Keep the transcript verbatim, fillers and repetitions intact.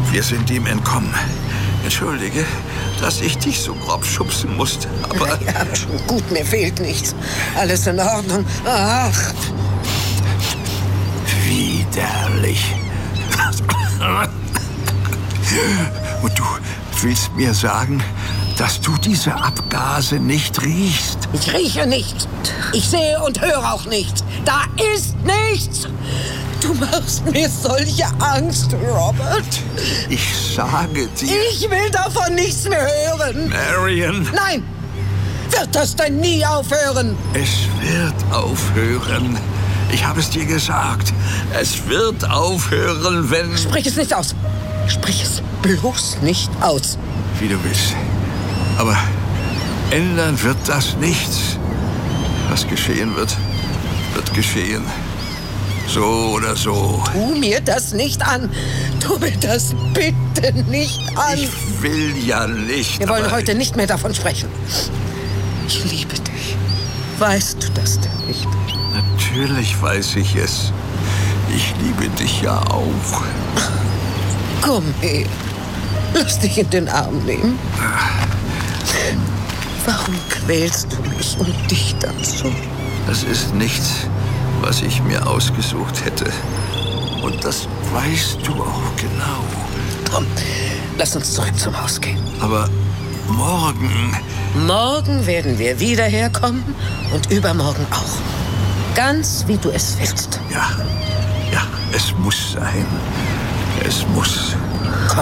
Wir sind ihm entkommen. Entschuldige, dass ich dich so grob schubsen musste, aber... Ja, schon gut, mir fehlt nichts. Alles in Ordnung. Ach. Widerlich. Und du willst mir sagen, dass du diese Abgase nicht riechst? Ich rieche nichts. Ich sehe und höre auch nichts. Da ist nichts. Du machst mir solche Angst, Robert. Ich sage dir... Ich will davon nichts mehr hören. Marion. Nein. Wird das denn nie aufhören? Es wird aufhören. Ich habe es dir gesagt. Es wird aufhören, wenn... Sprich es nicht aus. Sprich es bloß nicht aus. Wie du willst. Aber ändern wird das nichts. Was geschehen wird, wird geschehen. So oder so. Tu mir das nicht an. Tu mir das bitte nicht an. Ich will ja nicht. Wir wollen aber heute nicht mehr davon sprechen. Ich liebe dich. Weißt du das denn nicht? Natürlich weiß ich es. Ich liebe dich ja auch. Komm her. Lass dich in den Arm nehmen. Warum quälst du mich und dich dann so? Das ist nichts, was ich mir ausgesucht hätte. Und das weißt du auch genau. Komm, lass uns zurück zum Haus gehen. Aber morgen... Morgen werden wir wieder herkommen und übermorgen auch. Ganz wie du es willst. Ja, ja, es muss sein. Es muss.